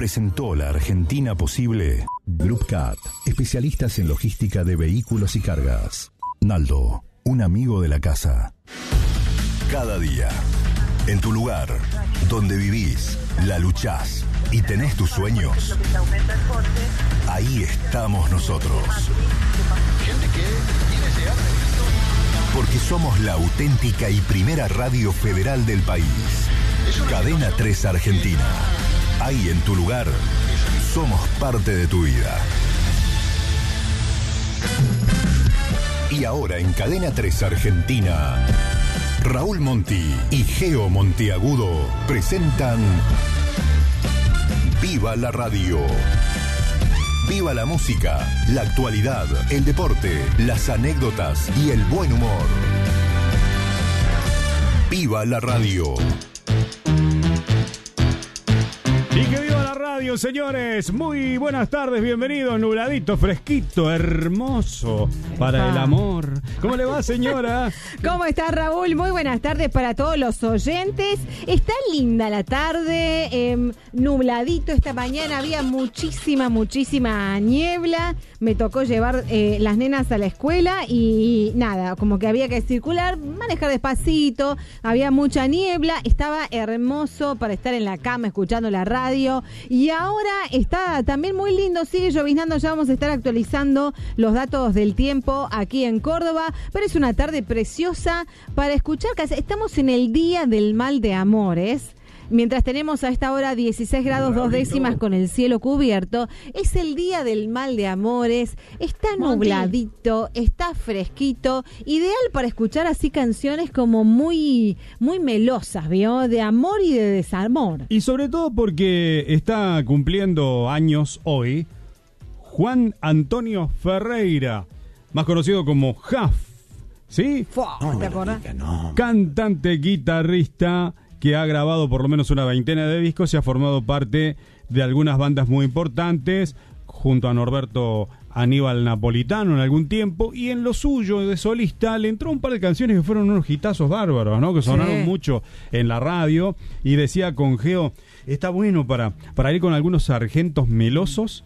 presentó la Argentina posible. Group Cat, especialistas en logística de vehículos y cargas. Naldo, un amigo de la casa. Cada día, en tu lugar, donde vivís, la luchás y tenés tus sueños, ahí estamos nosotros. Porque somos la auténtica y primera radio federal del país. Cadena 3 Argentina. Ahí en tu lugar, somos parte de tu vida. Y ahora en Cadena 3 Argentina, Raúl Monti y Geo Monteagudo presentan Viva la Radio. Viva la música, la actualidad, el deporte, las anécdotas y el buen humor. Viva la radio. Y que viva la radio, señores. Muy buenas tardes, bienvenidos. Nubladito, fresquito, hermoso para el amor. ¿Cómo le va, señora? ¿Cómo está, Raúl? Muy buenas tardes para todos los oyentes. Está linda la tarde, nubladito esta mañana. Había muchísima niebla. Me tocó llevar las nenas a la escuela y nada, como que había que circular, manejar despacito. Había mucha niebla. Estaba hermoso para estar en la cama escuchando la radio. Y ahora está también muy lindo, sigue lloviznando, ya vamos a estar actualizando los datos del tiempo aquí en Córdoba, pero es una tarde preciosa para escuchar. Estamos en el Día del Mal de Amores. Mientras tenemos a esta hora 16 grados 2 décimas con el cielo cubierto, es el Día del Mal de Amores, está nubladito, está fresquito, ideal para escuchar así canciones como muy melosas, ¿vio? De amor y de desamor. Y sobre todo porque está cumpliendo años hoy Juan Antonio Ferreira, más conocido como Jaf, ¿sí? ¿Te acordás? No. Cantante, guitarrista, que ha grabado por lo menos una veintena de discos y ha formado parte de algunas bandas muy importantes, junto a Norberto Aníbal Napolitano en algún tiempo, y en lo suyo de solista le entró un par de canciones que fueron unos hitazos bárbaros, ¿no? Que sonaron mucho en la radio, y decía con Geo, está bueno para ir con algunos argentos melosos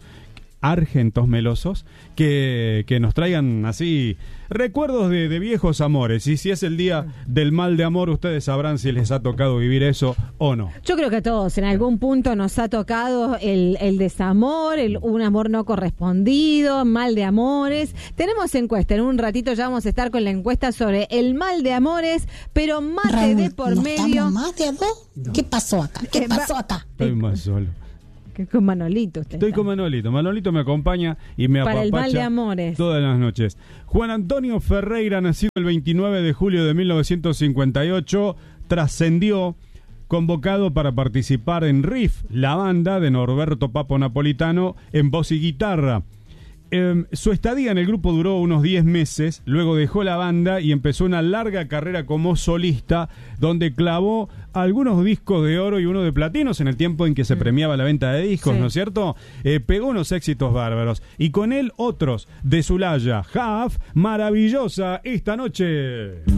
que nos traigan así recuerdos de viejos amores. Y si es el día del mal de amor, ustedes sabrán si les ha tocado vivir eso o no. Yo creo que a todos en algún punto nos ha tocado el desamor, un amor no correspondido, mal de amores. Tenemos encuesta, en un ratito ya vamos a estar con la encuesta sobre el mal de amores, pero mate Raúl, de por ¿no medio. estamos más de a dos? No. ¿Qué pasó acá? Estoy más solo. Que con Manolito usted Estoy está. con Manolito. Manolito me acompaña y me Para apapacha el mal de amores. todas las noches. Juan Antonio Ferreira, nacido el 29 de julio de 1958, trascendió convocado para participar en Riff, la banda de Norberto Papo Napolitano en voz y guitarra. Su estadía en el grupo duró unos 10 meses, luego dejó la banda y empezó una larga carrera como solista, donde clavó algunos discos de oro y uno de platinos en el tiempo en que se premiaba la venta de discos, sí. ¿No es cierto? Pegó unos éxitos bárbaros, y con él otros de Zulaya, Jaf, maravillosa esta noche.